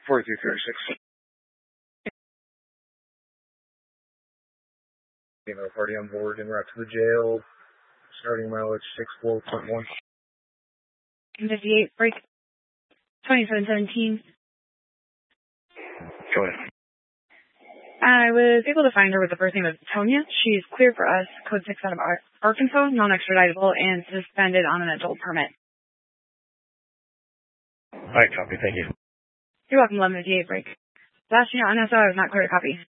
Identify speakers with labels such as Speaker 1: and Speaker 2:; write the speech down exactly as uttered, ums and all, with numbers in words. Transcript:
Speaker 1: forty-three thirty-six. Female party on board en route to the jail. Starting mileage six four point one.
Speaker 2: fifty-eight, break. twenty-seven seventeen.
Speaker 1: Go ahead.
Speaker 2: I was able to find her with the first name of Tonya. She's cleared for us, code six out of Ar- Arkansas, non-extraditable, and suspended on an adult permit.
Speaker 1: All right, copy. Thank you.
Speaker 2: You're welcome, eleven fifty-eight, break. Last year on S O, I was not clear to copy.